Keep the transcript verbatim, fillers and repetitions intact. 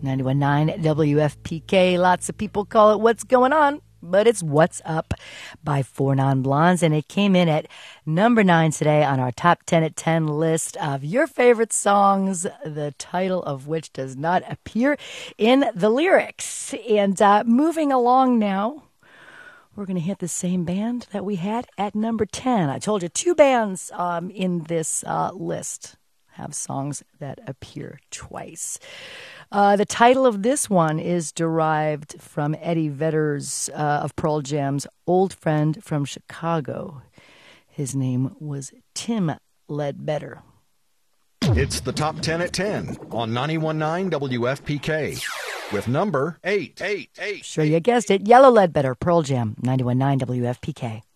ninety-one point nine W F P K. Lots of people call it What's Going On, but it's What's Up by Four Non-Blondes, and it came in at number nine today on our top ten at ten list of your favorite songs, the title of which does not appear in the lyrics. And uh, moving along now, we're going to hit the same band that we had at number ten. I told you two bands um, in this uh, list have songs that appear twice. Uh, the title of this one is derived from Eddie Vedder's uh, of Pearl Jam's old friend from Chicago. His name was Tim Ledbetter. It's the Top ten at ten on ninety-one point nine W F P K with number eight. eight, eight. Sure you guessed it. Yellow Ledbetter, Pearl Jam, ninety-one point nine W F P K.